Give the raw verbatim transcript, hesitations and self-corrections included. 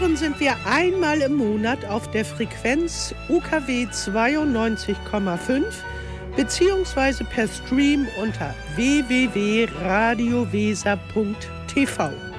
hören sind wir einmal im Monat auf der Frequenz U K W zweiundneunzig Komma fünf beziehungsweise per Stream unter w w w punkt radio weser punkt t v.